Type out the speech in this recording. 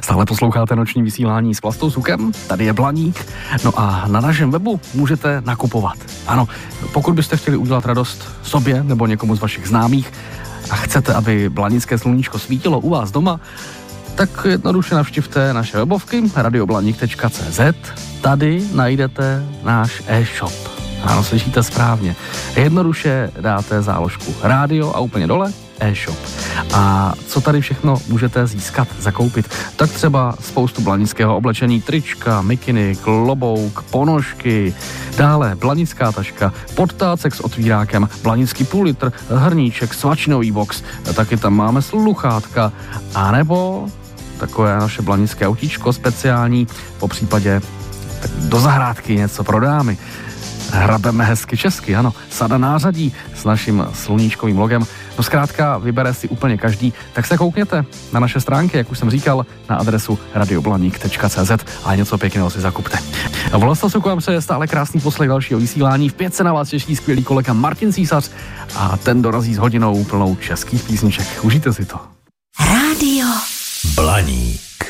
Stále posloucháte noční vysílání s Vlastou Sukem, tady je Blaník. No a na našem webu můžete nakupovat. Ano, pokud byste chtěli udělat radost sobě nebo někomu z vašich známých a chcete, aby blanické sluníčko svítilo u vás doma, tak jednoduše navštivte naše webovky radioblaník.cz. Tady najdete náš e-shop. Ano, slyšíte správně. Jednoduše dáte záložku rádio a úplně dole e-shop. A co tady všechno můžete získat, zakoupit? Tak třeba spoustu blanického oblečení, trička, mikiny, klobouk, ponožky, dále blanická taška, podtácek s otvírákem, blanický půl litr, hrníček, svačinový box, taky tam máme sluchátka, anebo takové naše blanické autíčko speciální, po případě do zahrádky něco pro dámy. Hrabeme hezky česky, ano, sada nářadí s naším sluníčkovým logem. No zkrátka, vybere si úplně každý, tak se koukněte na naše stránky, jak už jsem říkal, na adresu radioblaník.cz a něco pěkného si zakupte. Vlasta Suku vám přeje stále krásný poslech dalšího vysílání. V 5 se na vás těší skvělý kolega Martin Císař a ten dorazí s hodinou plnou českých písniček. Užijte si to. Rádio Blaník.